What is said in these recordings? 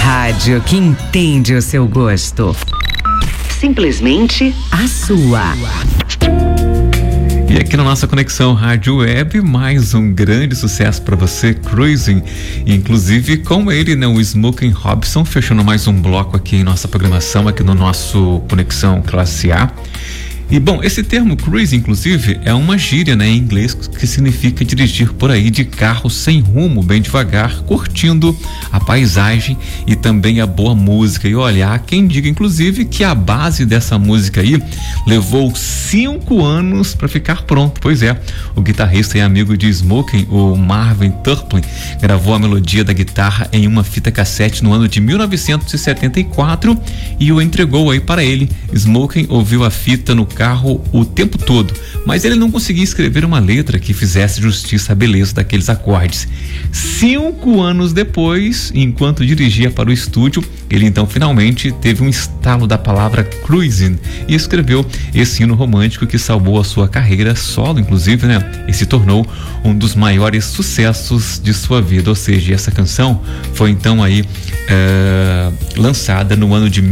rádio que entende o seu gosto. Simplesmente a sua. E aqui na nossa conexão Rádio Web, mais um grande sucesso para você, Cruising. Inclusive com ele, né, o Smokey Robinson, fechando mais um bloco aqui em nossa programação, aqui no nosso Conexão Classe A. E bom, esse termo cruise, inclusive, é uma gíria, né, em inglês, que significa dirigir por aí de carro sem rumo, bem devagar, curtindo a paisagem e também a boa música. E olha, há quem diga, inclusive, que a base dessa música aí levou 5 anos para ficar pronto. Pois é, o guitarrista e amigo de Smokey, o Marvin Turpin, gravou a melodia da guitarra em uma fita cassete no ano de 1974 e o entregou aí para ele. Smokey ouviu a fita no carro o tempo todo, mas ele não conseguia escrever uma letra que fizesse justiça à beleza daqueles acordes. 5 anos depois, enquanto dirigia para o estúdio, ele então finalmente teve um estalo da palavra cruising e escreveu esse hino romântico que salvou a sua carreira solo, inclusive, né? E se tornou um dos maiores sucessos de sua vida. Ou seja, essa canção foi então aí lançada no ano de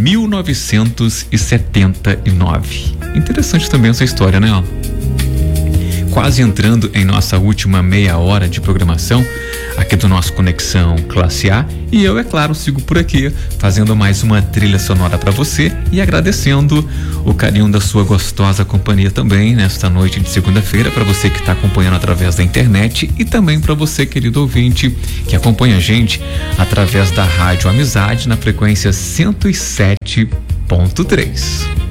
1979. Interessante também essa história, né? Quase entrando em nossa última meia hora de programação aqui do nosso Conexão Classe A, e eu, é claro, sigo por aqui fazendo mais uma trilha sonora para você e agradecendo o carinho da sua gostosa companhia também nesta noite de segunda-feira, para você que está acompanhando através da internet e também para você, querido ouvinte, que acompanha a gente através da Rádio Amizade na frequência 107.3.